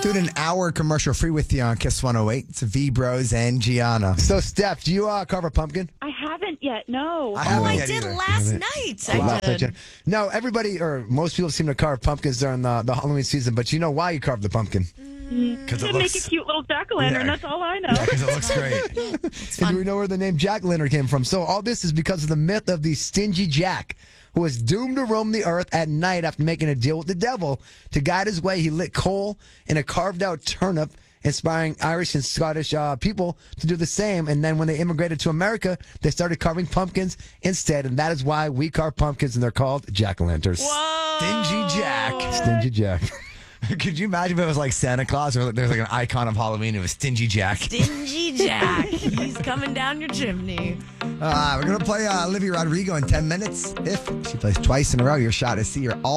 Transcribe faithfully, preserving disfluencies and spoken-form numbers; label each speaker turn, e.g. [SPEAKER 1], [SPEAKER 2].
[SPEAKER 1] Doing an hour commercial free with you on Kiss one oh eight. It's V Bros and Gianna. So, Steph, do you uh, carve a pumpkin?
[SPEAKER 2] I haven't yet, no.
[SPEAKER 1] I
[SPEAKER 3] Oh,
[SPEAKER 1] haven't
[SPEAKER 3] I
[SPEAKER 1] yet
[SPEAKER 3] did
[SPEAKER 1] either.
[SPEAKER 3] last
[SPEAKER 1] Haven't.
[SPEAKER 3] night.
[SPEAKER 1] Oh,
[SPEAKER 3] I
[SPEAKER 1] wow.
[SPEAKER 3] did.
[SPEAKER 1] No, everybody or most people seem to carve pumpkins during the, the Halloween season, but you know why you carve the pumpkin?
[SPEAKER 2] Because
[SPEAKER 1] it
[SPEAKER 2] to
[SPEAKER 1] looks-
[SPEAKER 2] make a cute little jack-o'-lantern,
[SPEAKER 1] Yeah.
[SPEAKER 2] that's all I know.
[SPEAKER 1] Yeah, because it looks great. And do we know where the name Jack Lantern came from? So all this is because of the myth of the stingy Jack, who was doomed to roam the earth at night after making a deal with the devil. To guide his way, he lit coal in a carved-out turnip, inspiring Irish and Scottish uh, people to do the same. And then when they immigrated to America, they started carving pumpkins instead, and that is why we carve pumpkins, and they're called jack-o'-lanterns.
[SPEAKER 3] Whoa.
[SPEAKER 4] Stingy Jack.
[SPEAKER 1] Stingy Jack.
[SPEAKER 4] Could you imagine if it was like Santa Claus or there's like an icon of Halloween? It was Stingy Jack.
[SPEAKER 3] Stingy Jack. He's coming down your chimney.
[SPEAKER 1] Uh, we're going to play uh, Olivia Rodrigo in ten minutes. If she plays twice in a row, your shot is see her all